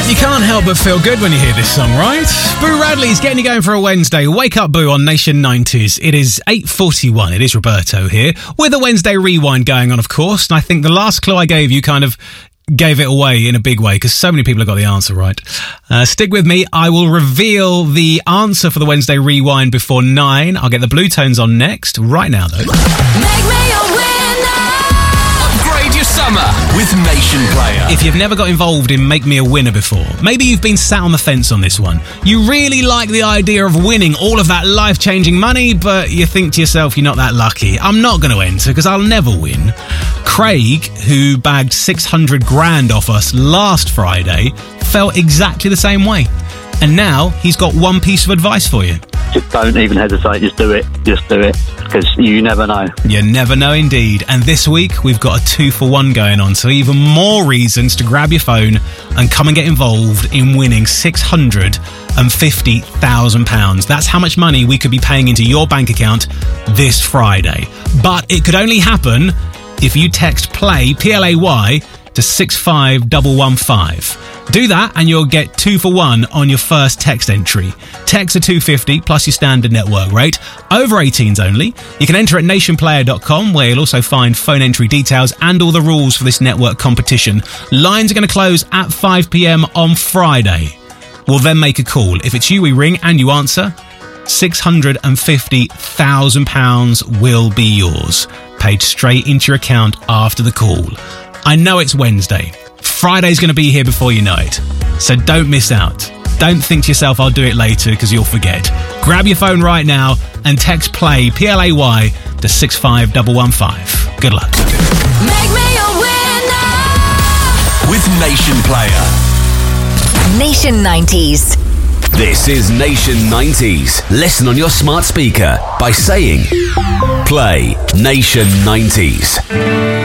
You can't help but feel good when you hear this song, right? Boo Radley's getting you going for a Wednesday. Wake up, Boo, on Nation 90s. It is 8:41. It is Roberto here, with a Wednesday rewind going on, of course. And I think the last clue I gave you kind of gave it away in a big way, because so many people have got the answer right. Stick with me. I will reveal the answer for the Wednesday rewind before 9. I'll get the blue tones on next. Right now, though. Make me a winner. Upgrade your summer with Nation Player. If you've never got involved in Make Me a Winner before, maybe you've been sat on the fence on this one. You really like the idea of winning all of that life-changing money, but you think to yourself, you're not that lucky. I'm not going to enter because I'll never win. Craig, who bagged 600 grand off us last Friday, felt exactly the same way. And now he's got one piece of advice for you. Just don't even hesitate, just do it. Just do it, because you never know. You never know indeed. And this week we've got a 2-for-1 going on, so even more reasons to grab your phone and come and get involved in winning £650,000. That's how much money we could be paying into your bank account this Friday. But it could only happen if you text PLAY, P-L-A-Y, to 65115. Do that and you'll get 2-for-1 on your first text entry. Text are $2.50 plus your standard network rate. Over 18s only. You can enter at nationplayer.com, where you'll also find phone entry details and all the rules for this network competition. Lines are going to close at 5 p.m. on Friday. We'll then make a call. If it's you we ring and you answer, £650,000 will be yours, paid straight into your account after the call. I know it's Wednesday. Friday's going to be here before you know it. So don't miss out. Don't think to yourself, I'll do it later, because you'll forget. Grab your phone right now and text PLAY, P-L-A-Y, to 65115. Good luck. Make me a winner. With Nation Player. Nation 90s. This is Nation 90s. Listen on your smart speaker by saying, Play Nation 90s.